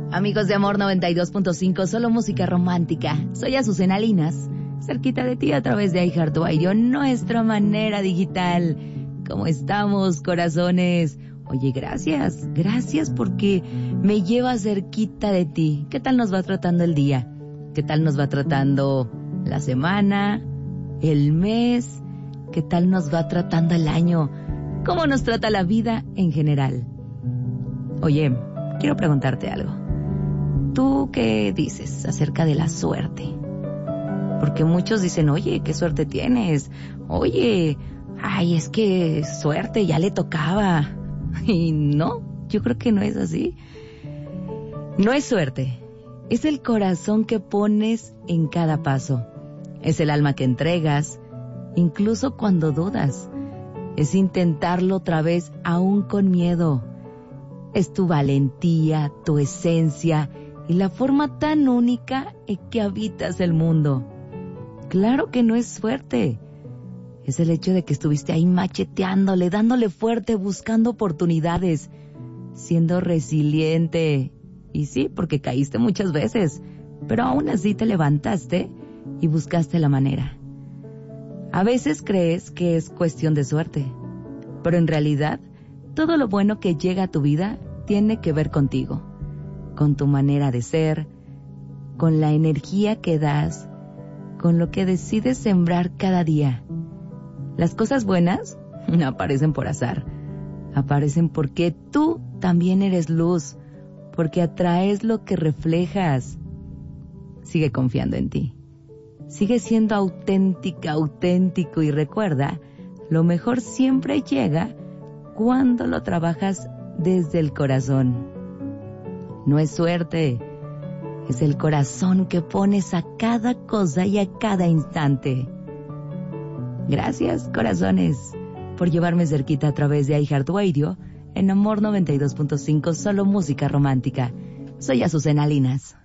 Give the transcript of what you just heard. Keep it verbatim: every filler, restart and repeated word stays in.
Amigos de Amor noventa y dos punto cinco, solo música romántica. Soy Azucena Linas, cerquita de ti a través de iHeartRadio, nuestra manera digital. ¿Cómo estamos, corazones? Oye, gracias, gracias porque me llevas cerquita de ti. ¿Qué tal nos va tratando el día? ¿Qué tal nos va tratando la semana, el mes? ¿Qué tal nos va tratando el año? ¿Cómo nos trata la vida en general? Oye, quiero preguntarte algo. ¿Tú qué dices acerca de la suerte? Porque muchos dicen, oye, ¿qué suerte tienes? Oye, ay, es que suerte, ya le tocaba. Y no, yo creo que no es así. No es suerte, es el corazón que pones en cada paso. Es el alma que entregas, incluso cuando dudas. Es intentarlo otra vez aún con miedo. Es tu valentía, tu esencia y la forma tan única en que habitas el mundo. Claro que no es suerte. Es el hecho de que estuviste ahí macheteándole, dándole fuerte, buscando oportunidades, siendo resiliente. Y sí, porque caíste muchas veces, pero aún así te levantaste y buscaste la manera. A veces crees que es cuestión de suerte, pero en realidad todo lo bueno que llega a tu vida tiene que ver contigo, con tu manera de ser, con la energía que das, con lo que decides sembrar cada día. Las cosas buenas no aparecen por azar, aparecen porque tú también eres luz, porque atraes lo que reflejas. Sigue confiando en ti. Sigue siendo auténtica, auténtico y recuerda, lo mejor siempre llega cuando lo trabajas desde el corazón. No es suerte, es el corazón que pones a cada cosa y a cada instante. Gracias, corazones, por llevarme cerquita a través de iHeartRadio en Amor noventa y dos punto cinco, solo música romántica. Soy Azucena Linas.